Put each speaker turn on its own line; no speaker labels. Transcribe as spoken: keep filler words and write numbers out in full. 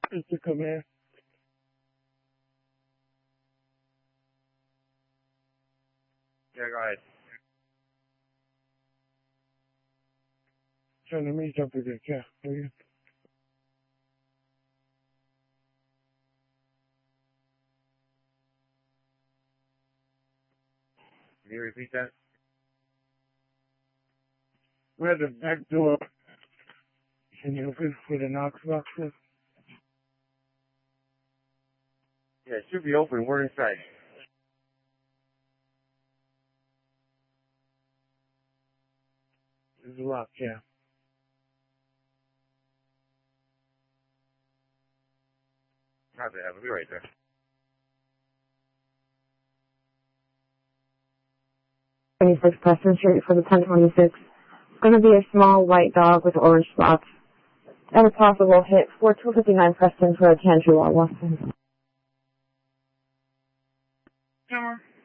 Just to come in.
Yeah, go ahead.
Trying to meet up with you, yeah, will you?
Can you repeat that?
We're at the back door. Can you open where the Knox box is?
Yeah, it should be open. We're inside.
It's locked, yeah.
Copy that. We'll be right there.
twenty-six Preston Street for the ten twenty-six. It's going to be a small white dog with orange spots. And a possible hit for two fifty-nine Preston for a ten two Boston.
Summer.